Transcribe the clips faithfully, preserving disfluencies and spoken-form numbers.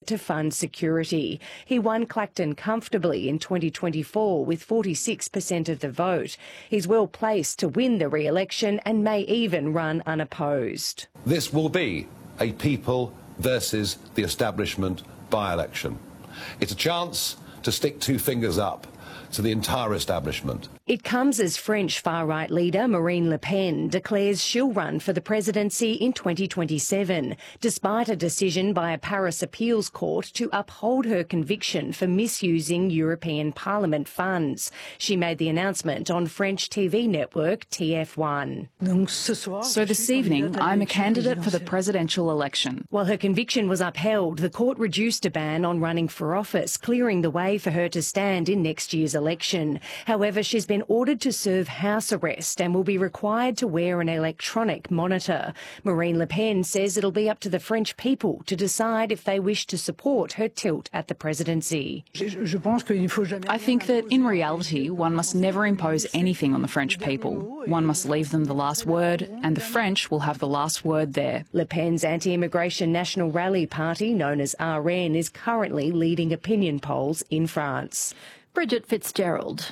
to fund security. He won Clacton comfortably in twenty twenty-four with forty-six percent of the vote. He's well placed to win the re-election and may even run unopposed. This will be a people versus the establishment by-election. It's a chance to stick two fingers up to the entire establishment. It comes as French far-right leader Marine Le Pen declares she'll run for the presidency in twenty twenty-seven, despite a decision by a Paris appeals court to uphold her conviction for misusing European Parliament funds. She made the announcement on French T V network T F one. So this evening, I'm a candidate for the presidential election. While her conviction was upheld, the court reduced a ban on running for office, clearing the way for her to stand in next year's election. However, she's been ordered to serve house arrest and will be required to wear an electronic monitor. Marine Le Pen says it'll be up to the French people to decide if they wish to support her tilt at the presidency. I think that in reality, one must never impose anything on the French people. One must leave them the last word, and the French will have the last word there. Le Pen's anti-immigration National Rally Party, known as R N, is currently leading opinion polls in France. Bridget Fitzgerald.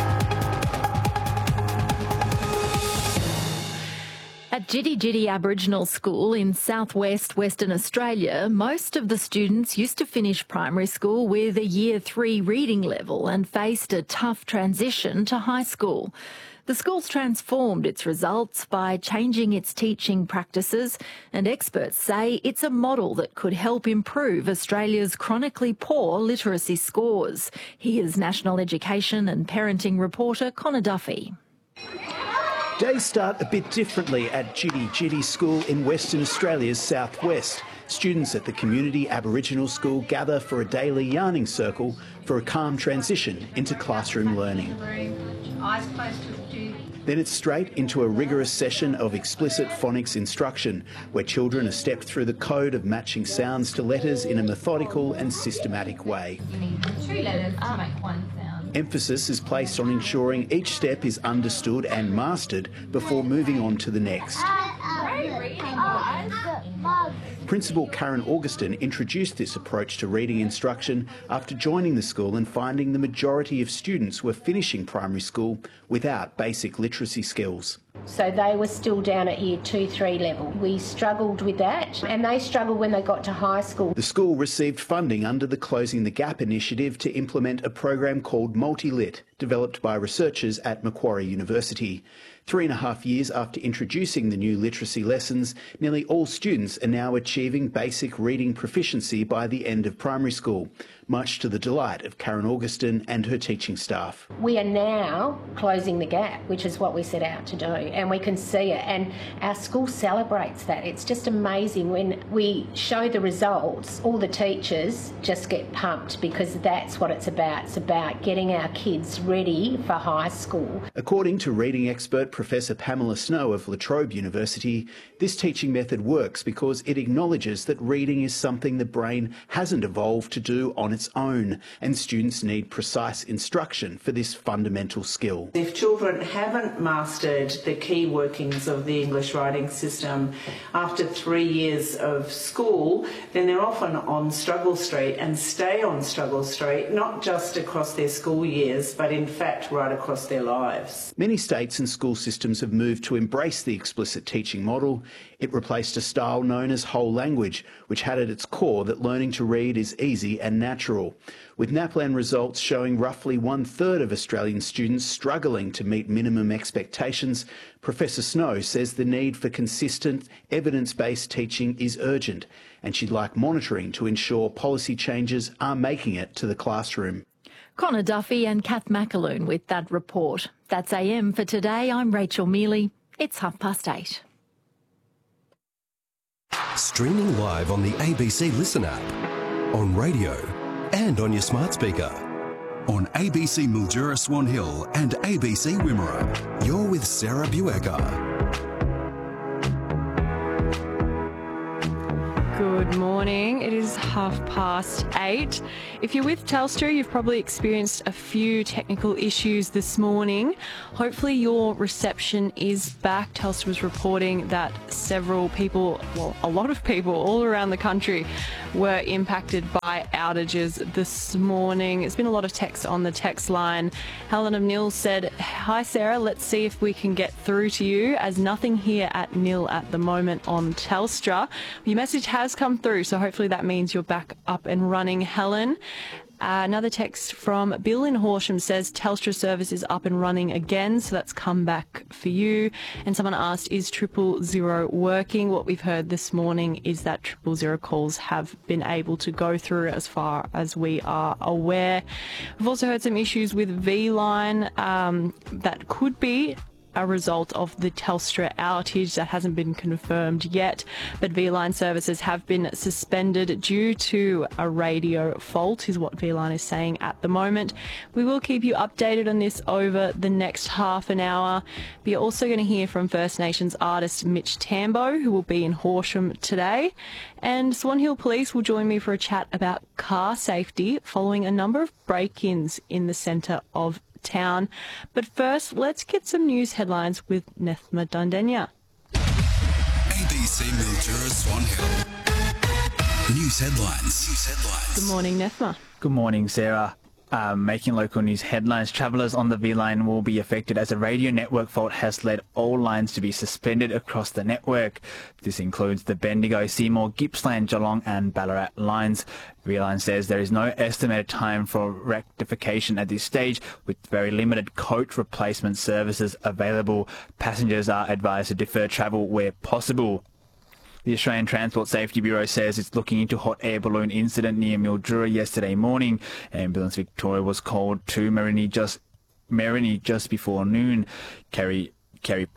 At Jitty Jitty Aboriginal School in southwest Western Australia, most of the students used to finish primary school with a year three reading level and faced a tough transition to high school. The school's transformed its results by changing its teaching practices, and experts say it's a model that could help improve Australia's chronically poor literacy scores. Here's National Education and Parenting reporter Connor Duffy. Days start a bit differently at Jitty Jitty School in Western Australia's southwest. Students at the community Aboriginal school gather for a daily yarning circle for a calm transition into classroom learning. Then it's straight into a rigorous session of explicit phonics instruction, where children are stepped through the code of matching sounds to letters in a methodical and systematic way. You need two letters to make one sound. Emphasis is placed on ensuring each step is understood and mastered before moving on to the next. Principal Karen Augustin introduced this approach to reading instruction after joining the school and finding the majority of students were finishing primary school without basic literacy skills. So they were still down at year two, three level. We struggled with that, and they struggled when they got to high school. The school received funding under the Closing the Gap initiative to implement a program called MultiLit, developed by researchers at Macquarie University. Three and a half years after introducing the new literacy lessons, nearly all students are now achieving basic reading proficiency by the end of primary school, much to the delight of Karen Augustin and her teaching staff. We are now closing the gap, which is what we set out to do, and we can see it, and our school celebrates that. It's just amazing when we show the results, all the teachers just get pumped because that's what it's about. It's about getting our kids ready for high school. According to reading expert Professor Pamela Snow of La Trobe University, this teaching method works because it acknowledges that reading is something the brain hasn't evolved to do on its own, and students need precise instruction for this fundamental skill. If children haven't mastered the key workings of the English writing system after three years of school, then they're often on struggle street and stay on struggle street, not just across their school years, but in fact right across their lives. Many states and school systems have moved to embrace the explicit teaching model. It replaced a style known as whole language, which had at its core that learning to read is easy and natural. With NAPLAN results showing roughly one-third of Australian students struggling to meet minimum expectations, Professor Snow says the need for consistent, evidence-based teaching is urgent, and she'd like monitoring to ensure policy changes are making it to the classroom. Connor Duffy and Kath McAloon with that report. That's A M for today. I'm Rachel Mealy. It's half past eight. Streaming live on the A B C Listen app, on radio and on your smart speaker. On A B C Mildura Swan Hill and A B C Wimmera. You're with Sarah Buecker. Good Good morning. It is half past eight. If you're with Telstra, you've probably experienced a few technical issues this morning. Hopefully your reception is back. Telstra was reporting that several people, well, a lot of people all around the country were impacted by outages this morning. There's been a lot of text on the text line. Helen of Nil said, "Hi Sarah, let's see if we can get through to you, as nothing here at Nil at the moment on Telstra." Your message has come through, so hopefully that means you're back up and running, Helen. Uh, another text from Bill in Horsham says Telstra service is up and running again, so that's come back for you. And someone asked, is triple zero working? What we've heard this morning is that triple zero calls have been able to go through as far as we are aware. We've also heard some issues with V-Line um, that could be a result of the Telstra outage. That hasn't been confirmed yet, but V-Line services have been suspended due to a radio fault, is what V-Line is saying at the moment. We will keep you updated on this over the next half an hour. But you're also going to hear from First Nations artist Mitch Tambo, who will be in Horsham today. And Swan Hill Police will join me for a chat about car safety following a number of break-ins in the centre of town. But first, let's get some news headlines with Nethma Dundenya. A B C Mildura Swan Hill. News headlines. News headlines. Good morning, Nethma. Good morning, Sarah. Um, making local news headlines, travellers on the V-Line will be affected as a radio network fault has led all lines to be suspended across the network. This includes the Bendigo, Seymour, Gippsland, Geelong and Ballarat lines. V-Line says there is no estimated time for rectification at this stage, with very limited coach replacement services available. Passengers are advised to defer travel where possible. The Australian Transport Safety Bureau says it's looking into hot air balloon incident near Mildura yesterday morning. Ambulance Victoria was called to Merini just Merini just before noon. Kerry Kerry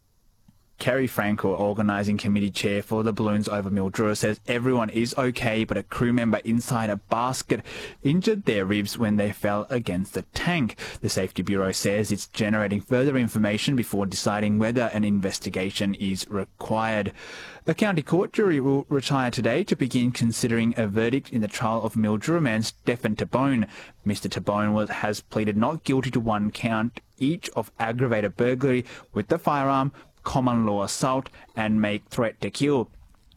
Kerry Frankel, organising committee chair for the balloons over Mildura, says everyone is okay, but a crew member inside a basket injured their ribs when they fell against the tank. The Safety Bureau says it's generating further information before deciding whether an investigation is required. A county court jury will retire today to begin considering a verdict in the trial of Mildura man Stephen Tabone. Mister Tabone was, has pleaded not guilty to one count each of aggravated burglary with the firearm, common law assault and make threat to kill.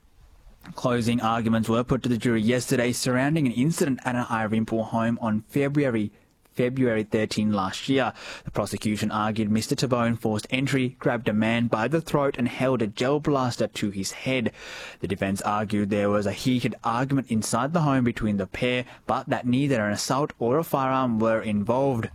Closing arguments were put to the jury yesterday surrounding an incident at an Ireland home on February February thirteenth last year. The prosecution argued Mister Tabone forced entry, grabbed a man by the throat and held a gel blaster to his head. The defence argued there was a heated argument inside the home between the pair, but that neither an assault or a firearm were involved.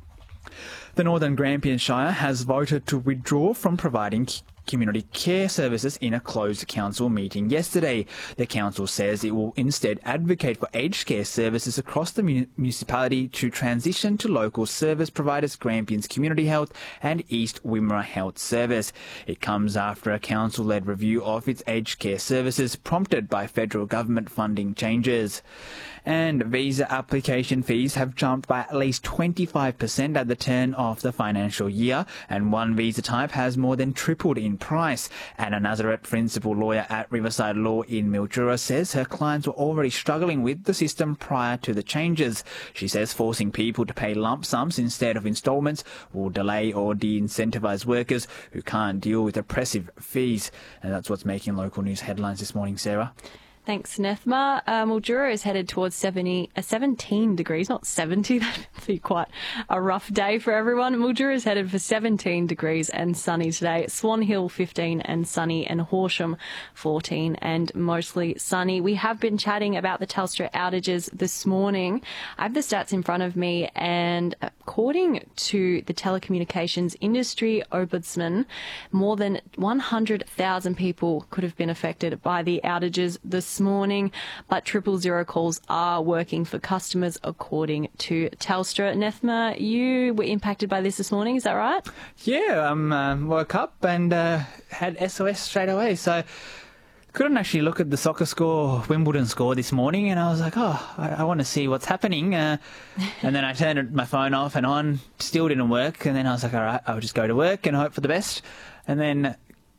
The Northern Grampian Shire has voted to withdraw from providing community care services in a closed council meeting yesterday. The council says it will instead advocate for aged care services across the municipality to transition to local service providers Grampians Community Health and East Wimmera Health Service. It comes after a council-led review of its aged care services prompted by federal government funding changes. And visa application fees have jumped by at least twenty-five percent at the turn of the financial year, and one visa type has more than tripled in price. Anna Nazareth, principal lawyer at Riverside Law in Mildura, says her clients were already struggling with the system prior to the changes. She says forcing people to pay lump sums instead of instalments will delay or de-incentivise workers who can't deal with oppressive fees. And that's what's making local news headlines this morning, Sarah. Thanks, Nethma. Uh, Mildura is headed towards seventy, uh, seventeen degrees, not seventy. That'd be quite a rough day for everyone. Mildura is headed for seventeen degrees and sunny today. Swan Hill fifteen and sunny, and Horsham fourteen and mostly sunny. We have been chatting about the Telstra outages this morning. I have the stats in front of me, and according to the Telecommunications Industry Ombudsman, more than one hundred thousand people could have been affected by the outages this morning, but triple zero calls are working for customers according to Telstra. Nethma, you were impacted by this this morning, is that right? Yeah, I um, uh, woke up and uh, had S O S straight away, so couldn't actually look at the soccer score, Wimbledon score this morning, and I was like, oh, I, I want to see what's happening. Uh, and then I turned my phone off and on, still didn't work, and then I was like, all right, I'll just go to work and hope for the best. And then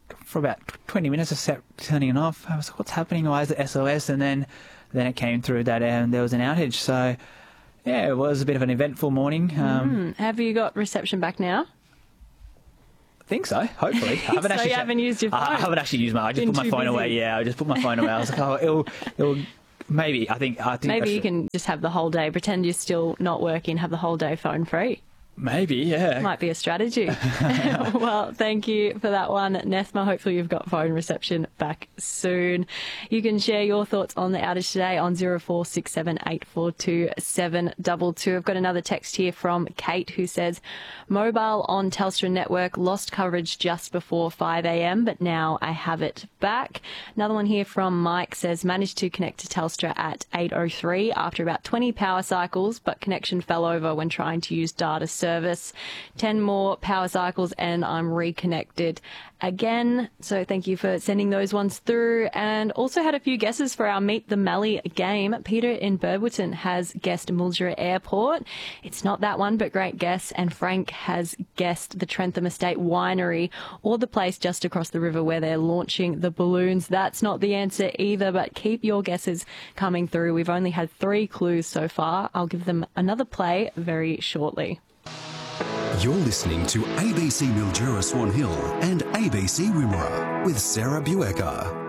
for about twenty minutes, I sat turning it off. I was like, what's happening? Why is it S O S? And then, then it came through that um, there was an outage. So, yeah, it was a bit of an eventful morning. Um, mm. Have you got reception back now? I think so, hopefully. I haven't so actually you haven't used your phone? I, I haven't actually used my I just Been put my phone busy. away. Yeah, I just put my phone away. I was like, oh, it'll, it'll maybe. I think, I think Maybe I you can just have the whole day, pretend you're still not working, have the whole day phone free. Maybe, yeah. Might be a strategy. Well, thank you for that one, Nethma. Hopefully you've got phone reception back soon. You can share your thoughts on the outage today on zero four six seven eight four two seven two two. I've got another text here from Kate who says, mobile on Telstra network lost coverage just before five a m, but now I have it back. Another one here from Mike says, managed to connect to Telstra at eight oh three after about twenty power cycles, but connection fell over when trying to use data service. Service. ten more power cycles and I'm reconnected again. So thank you for sending those ones through. And also had a few guesses for our Meet the Mallee game. Peter in Burwoodton has guessed Mildura Airport. It's not that one, but great guess. And Frank has guessed the Trentham Estate Winery, or the place just across the river where they're launching the balloons. That's not the answer either, but keep your guesses coming through. We've only had three clues so far. I'll give them another play very shortly. You're listening to A B C Mildura Swan Hill and A B C Wimmera with Sarah Buecker.